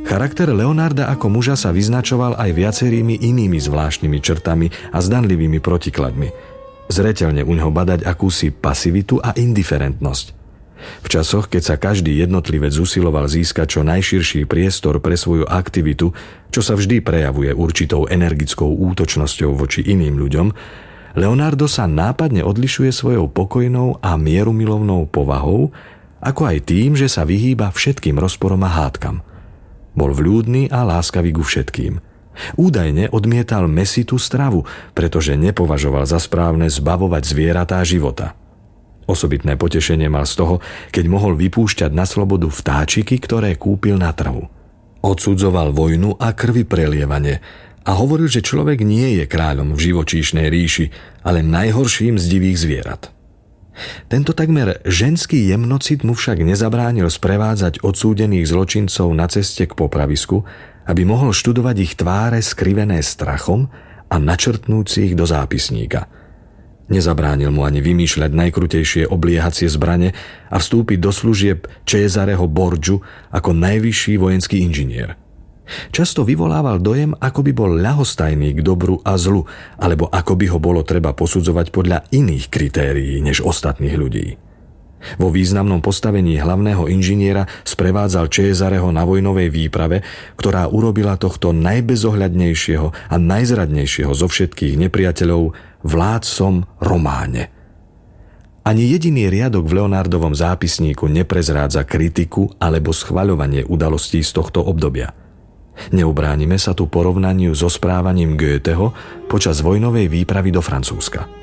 Charakter Leonarda ako muža sa vyznačoval aj viacerými inými zvláštnymi črtami a zdanlivými protikladmi. Zreteľne u neho badať akúsi pasivitu a indiferentnosť. V časoch, keď sa každý jednotlivec usiloval získať čo najširší priestor pre svoju aktivitu, čo sa vždy prejavuje určitou energickou útočnosťou voči iným ľuďom, Leonardo sa nápadne odlišuje svojou pokojnou a mierumilovnou povahou, ako aj tým, že sa vyhýba všetkým rozporom a hádkam. Bol vľúdny a láskavý ku všetkým. Údajne odmietal mäsitú stravu, pretože nepovažoval za správne zbavovať zvieratá života. Osobitné potešenie mal z toho, keď mohol vypúšťať na slobodu vtáčiky, ktoré kúpil na trhu. Odsudzoval vojnu a krvi prelievanie a hovoril, že človek nie je kráľom v živočíšnej ríši, ale najhorším z divých zvierat. Tento takmer ženský jemnocit mu však nezabránil sprevádzať odsúdených zločincov na ceste k popravisku, aby mohol študovať ich tváre skrivené strachom a načrtnúť si ich do zápisníka. Nezabránil mu ani vymýšľať najkrutejšie obliehacie zbrane a vstúpiť do služieb Cesareho Borgiu ako najvyšší vojenský inžinier. Často vyvolával dojem, ako by bol ľahostajný k dobru a zlu, alebo ako by ho bolo treba posudzovať podľa iných kritérií než ostatných ľudí. Vo významnom postavení hlavného inžiniera sprevádzal Cesareho na vojnovej výprave, ktorá urobila tohto najbezohľadnejšieho a najzradnejšieho zo všetkých nepriateľov vládcom Románe. Ani jediný riadok v Leonardovom zápisníku neprezrádza kritiku alebo schvaľovanie udalostí z tohto obdobia. Neubránime sa tu porovnaniu so správaním Goetheho počas vojnovej výpravy do Francúzska.